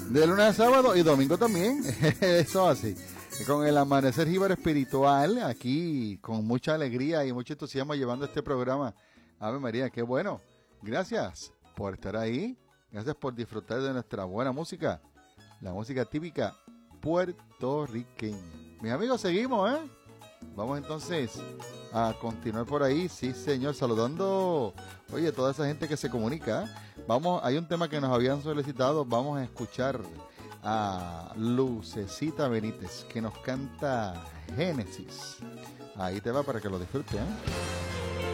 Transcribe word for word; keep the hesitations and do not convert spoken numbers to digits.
De lunes a sábado y domingo también. Eso así. Con el Amanecer Jíbaro Espiritual, aquí con mucha alegría y mucho entusiasmo llevando este programa. Ave María, qué bueno. Gracias por estar ahí. Gracias por disfrutar de nuestra buena música. La música típica puertorriqueña. Mis amigos, seguimos, ¿eh? Vamos entonces a continuar por ahí. Sí, señor, saludando, oye, toda esa gente que se comunica. Vamos, hay un tema que nos habían solicitado. Vamos a escuchar a Lucecita Benítez, que nos canta Génesis. Ahí te va para que lo disfruten, ¿eh?